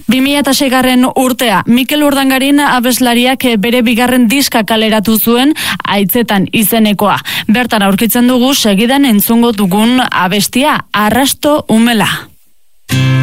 2006 urtea, Mikel Urdangarin abeslariak bere bigarren diska kaleratu zuen Aitzetan izenekoa. Bertan aurkitzen dugu segidan entzungo dugun abestia, Arrasto umela.